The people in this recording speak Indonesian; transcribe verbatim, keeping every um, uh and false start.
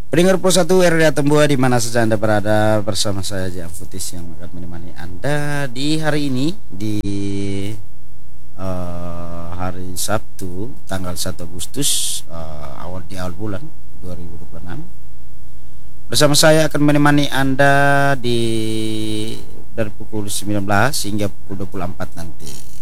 Pendengar Pro satu R R A Tembua di mana saja Anda berada, bersama saya Jam Futis yang akan menemani Anda di hari ini di uh, hari Sabtu tanggal satu Agustus, uh, awal di awal bulan dua ribu dua puluh enam. Bersama saya akan menemani Anda di dari pukul sembilan belas hingga pukul dua puluh empat nanti.